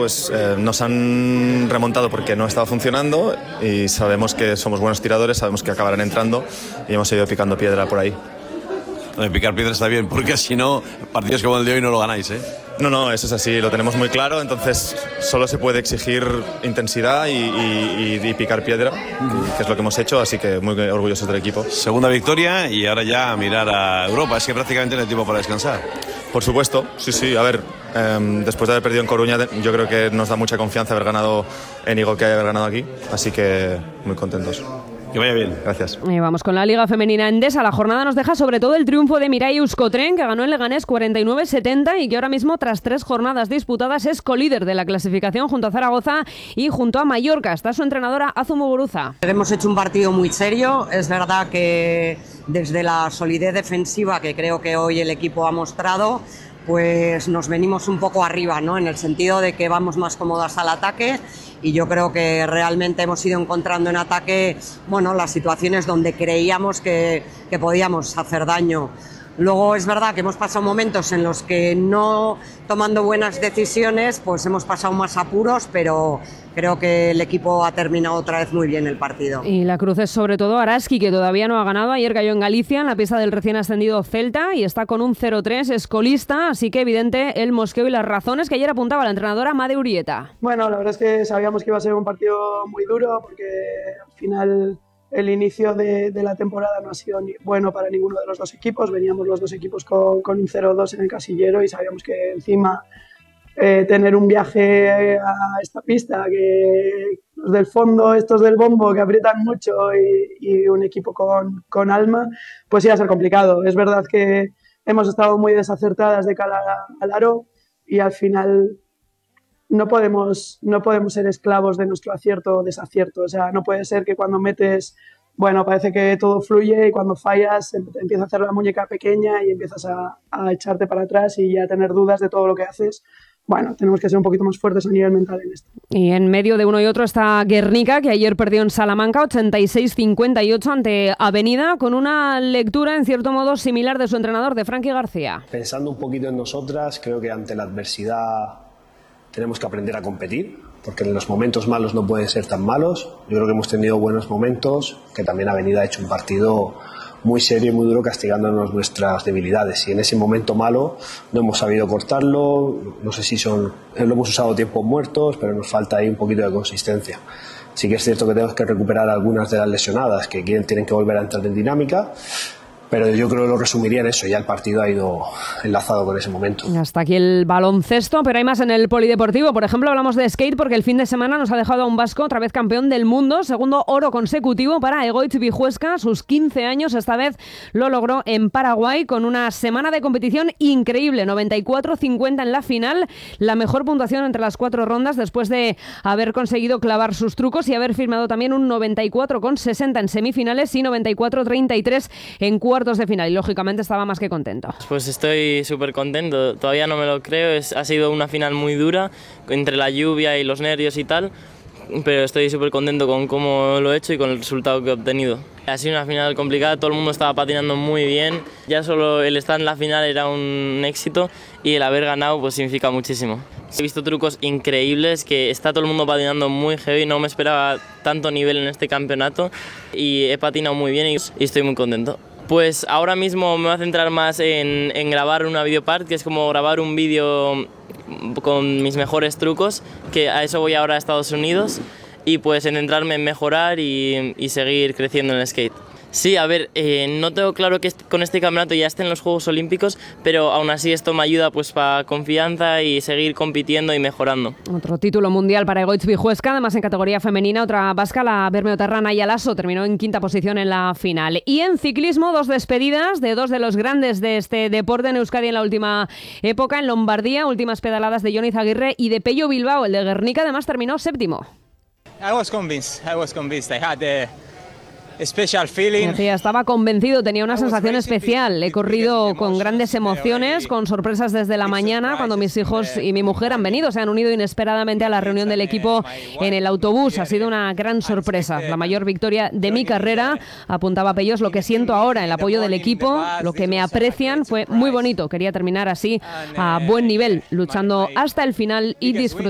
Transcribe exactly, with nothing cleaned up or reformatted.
Pues eh, nos han remontado porque no estaba funcionando y sabemos que somos buenos tiradores, sabemos que acabarán entrando y hemos ido picando piedra por ahí. No, picar piedra está bien, porque si no, partidos como el de hoy no lo ganáis, ¿eh? No, no, eso es así, lo tenemos muy claro, entonces solo se puede exigir intensidad y, y, y picar piedra, que es lo que hemos hecho, así que muy orgullosos del equipo. Segunda victoria y ahora ya a mirar a Europa, es que prácticamente no hay tiempo para descansar. Por supuesto, sí, sí, a ver, eh, después de haber perdido en Coruña, yo creo que nos da mucha confianza haber ganado en Igo que haber ganado aquí, así que muy contentos. Que vaya bien. Gracias. Y vamos con la Liga Femenina Endesa. La jornada nos deja sobre todo el triunfo de Mirai Euskotren, que ganó en Leganés cuarenta y nueve setenta y que ahora mismo, tras tres jornadas disputadas, es colíder de la clasificación junto a Zaragoza y junto a Mallorca. Está su entrenadora Azu Muguruza. Hemos hecho un partido muy serio. Es verdad que desde la solidez defensiva que creo que hoy el equipo ha mostrado, pues nos venimos un poco arriba, ¿no? En el sentido de que vamos más cómodas al ataque y yo creo que realmente hemos ido encontrando en ataque, bueno, las situaciones donde creíamos que, que podíamos hacer daño. Luego es verdad que hemos pasado momentos en los que no tomando buenas decisiones, pues hemos pasado más apuros, pero creo que el equipo ha terminado otra vez muy bien el partido. Y la cruz es sobre todo Araski, que todavía no ha ganado. Ayer cayó en Galicia en la pista del recién ascendido Celta y está con un cero tres, es colista, así que evidente el mosqueo y las razones que ayer apuntaba la entrenadora Made Urieta. Bueno, la verdad es que sabíamos que iba a ser un partido muy duro porque al final el inicio de, de la temporada no ha sido ni bueno para ninguno de los dos equipos. Veníamos los dos equipos con, con un cero dos en el casillero y sabíamos que encima eh, tener un viaje a esta pista, que los del fondo, estos del bombo, que aprietan mucho y, y un equipo con, con alma, pues iba a ser complicado. Es verdad que hemos estado muy desacertadas de cara al aro y al final no podemos, no podemos ser esclavos de nuestro acierto o desacierto. O sea, no puede ser que cuando metes, bueno, parece que todo fluye y cuando fallas empieza a hacer la muñeca pequeña y empiezas a, a echarte para atrás y a tener dudas de todo lo que haces. Bueno, tenemos que ser un poquito más fuertes a nivel mental en esto. Y en medio de uno y otro está Guernica, que ayer perdió en Salamanca ochenta y seis cincuenta y ocho ante Avenida, con una lectura en cierto modo similar de su entrenador, de Frankie García. Pensando un poquito en nosotras, creo que ante la adversidad tenemos que aprender a competir, porque en los momentos malos no pueden ser tan malos. Yo creo que hemos tenido buenos momentos, que también Avenida ha hecho un partido muy serio y muy duro castigándonos nuestras debilidades, y en ese momento malo no hemos sabido cortarlo. No sé si son lo hemos usado tiempos muertos, pero nos falta ahí un poquito de consistencia. Sí que es cierto que tenemos que recuperar algunas de las lesionadas que quieren, tienen que volver a entrar en dinámica, pero yo creo que lo resumiría en eso. Ya el partido ha ido enlazado con ese momento. Hasta aquí el baloncesto, pero hay más en el polideportivo. Por ejemplo, hablamos de skate porque el fin de semana nos ha dejado a un vasco otra vez campeón del mundo. Segundo oro consecutivo para Egoitz Vijuesca. Sus quince años, esta vez lo logró en Paraguay con una semana de competición increíble. noventa y cuatro cincuenta en la final. La mejor puntuación entre las cuatro rondas después de haber conseguido clavar sus trucos y haber firmado también un noventa y cuatro sesenta en semifinales y noventa y cuatro treinta y tres en cuartos de final, y lógicamente estaba más que contento. Pues estoy súper contento, todavía no me lo creo. Es, ha sido una final muy dura, entre la lluvia y los nervios y tal, pero estoy súper contento con cómo lo he hecho y con el resultado que he obtenido. Ha sido una final complicada, todo el mundo estaba patinando muy bien, ya solo el estar en la final era un éxito y el haber ganado pues significa muchísimo. He visto trucos increíbles, que está todo el mundo patinando muy heavy, no me esperaba tanto nivel en este campeonato y he patinado muy bien y, y estoy muy contento. Pues ahora mismo me voy a centrar más en, en grabar una videopart, que es como grabar un vídeo con mis mejores trucos, que a eso voy ahora a Estados Unidos, y pues en centrarme en mejorar y, y seguir creciendo en el skate. Sí, a ver, eh, no tengo claro que con este campeonato ya esté en los Juegos Olímpicos, pero aún así esto me ayuda pues para confianza y seguir compitiendo y mejorando. Otro título mundial para Egoitz Vijuesca, además en categoría femenina, otra vasca, la bermeotarra Naya Lasso, terminó en quinta posición en la final. Y en ciclismo, dos despedidas de dos de los grandes de este deporte en Euskadi en la última época. En Lombardía, últimas pedaladas de Jon Izaguirre y de Pello Bilbao, el de Guernica, además terminó séptimo. I was convinced, I was convinced. I had the special feeling. Decía, estaba convencido, tenía una sensación especial. He corrido con grandes emociones, con sorpresas desde la mañana, cuando mis hijos y mi mujer han venido, se han unido inesperadamente a la reunión del equipo en el autobús. Ha sido una gran sorpresa, la mayor victoria de mi carrera. Apuntaba Pellos, lo que siento ahora, el apoyo del equipo, lo que me aprecian, fue muy bonito. Quería terminar así a buen nivel, luchando hasta el final y disfrutando